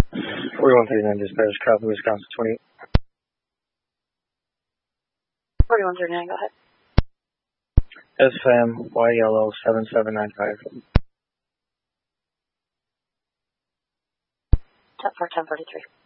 4139 dispatch, copy, Wisconsin 28. 4139, go ahead. SFAM YLO 7795. 10 for 1043.